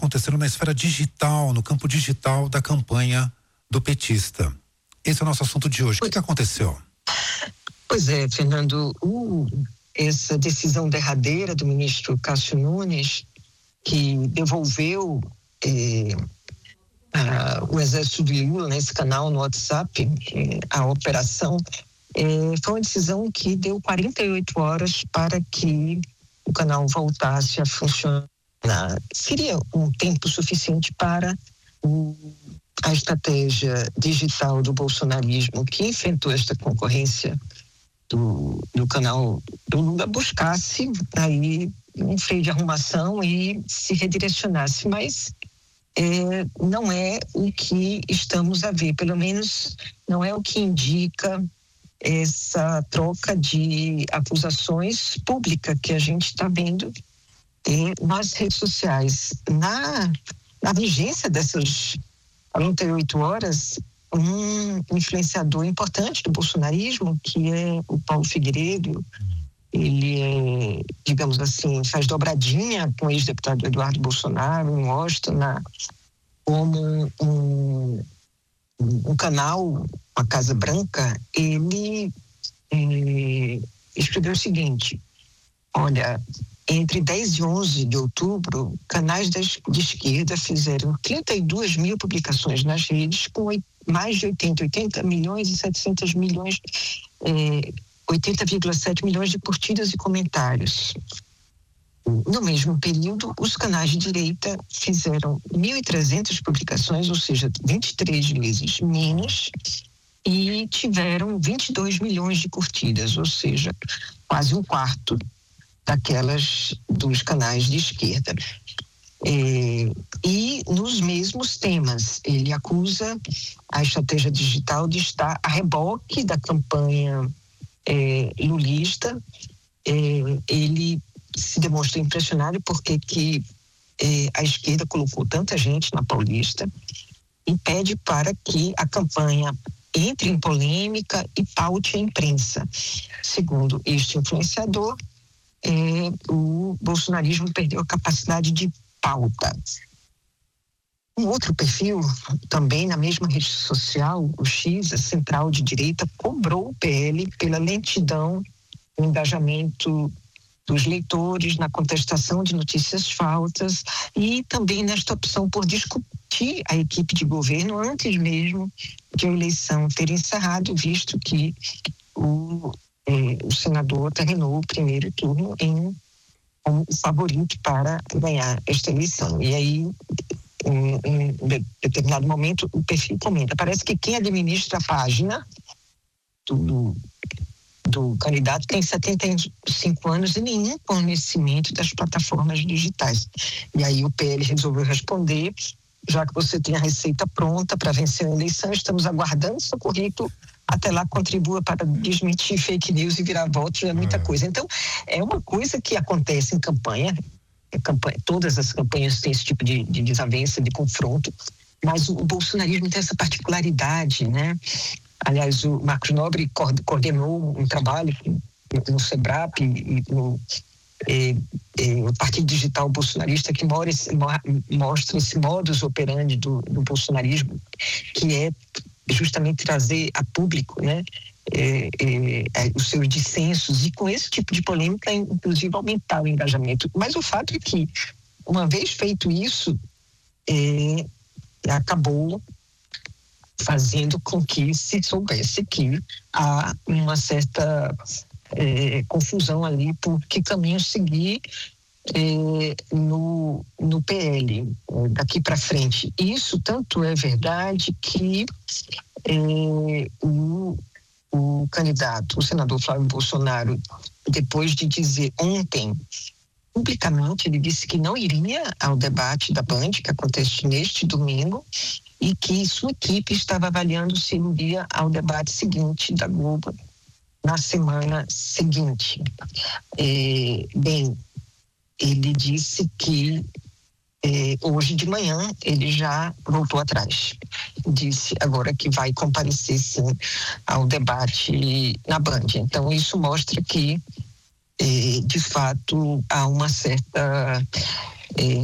acontecendo na esfera digital, no campo digital da campanha do petista. Esse é o nosso assunto de hoje. O que aconteceu? Pois é, Fernando, essa decisão derradeira do ministro Cássio Nunes, que devolveu o exército de Lula nesse canal no WhatsApp, a operação, foi uma decisão que deu 48 horas para que o canal voltasse a funcionar. Seria um tempo suficiente para a estratégia digital do bolsonarismo, que enfrentou esta concorrência do canal do Lula, buscasse aí um freio de arrumação e se redirecionasse, mas não é o que estamos a ver, pelo menos não é o que indica essa troca de acusações pública que a gente está vendo nas redes sociais. Na vigência dessas 48 horas, um influenciador importante do bolsonarismo, que é o Paulo Figueiredo, ele é, digamos assim, faz dobradinha com o ex-deputado Eduardo Bolsonaro em Washington, como um canal, a Casa Branca. Ele escreveu o seguinte: olha, entre 10 e 11 de outubro, canais de esquerda fizeram 32 mil publicações nas redes, com mais de 80 milhões e 700 milhões, 80,7 milhões de curtidas e comentários. No mesmo período, os canais de direita fizeram 1.300 publicações, ou seja, 23 vezes menos, e tiveram 22 milhões de curtidas, ou seja, quase um quarto daquelas dos canais de esquerda. E nos mesmos temas, ele acusa a estratégia digital de estar a reboque da campanha lulista. Ele se demonstrou impressionado porque a esquerda colocou tanta gente na Paulista e pede para que a campanha entre em polêmica e paute a imprensa. Segundo este influenciador, o bolsonarismo perdeu a capacidade de pauta. Um outro perfil, também na mesma rede social, o X, a central de direita, cobrou o PL pela lentidão no engajamento dos leitores, na contestação de notícias falsas e também nesta opção por discutir a equipe de governo antes mesmo de a eleição ter encerrado, visto que o senador terminou o primeiro turno como favorito para ganhar esta eleição. E aí, em determinado momento, o perfil comenta: parece que quem administra a página do candidato tem 75 anos e nenhum conhecimento das plataformas digitais. E aí o PL resolveu responder: já que você tem a receita pronta para vencer a eleição, estamos aguardando seu currículo, até lá contribua para desmentir fake news e virar votos, é muita coisa. Então, é uma coisa que acontece em campanha, todas as campanhas têm esse tipo de desavença, de confronto, mas o bolsonarismo tem essa particularidade, né? Aliás, o Marcos Nobre coordenou um trabalho no SEBRAP e no o Partido Digital Bolsonarista, que mostra esse modus operandi do bolsonarismo, que é justamente trazer a público, né, os seus dissensos, e com esse tipo de polêmica, inclusive, aumentar o engajamento. Mas o fato é que, uma vez feito isso, acabou fazendo com que se soubesse que há uma certa confusão ali por que caminho seguir no PL daqui para frente. Isso tanto é verdade que o candidato, o senador Flávio Bolsonaro, depois de dizer ontem publicamente, ele disse que não iria ao debate da Band, que acontece neste domingo, e que sua equipe estava avaliando se iria ao debate seguinte da Globo na semana seguinte. Bem, ele disse que hoje de manhã ele já voltou atrás. Disse agora que vai comparecer sim ao debate na Band. Então isso mostra que de fato há uma certa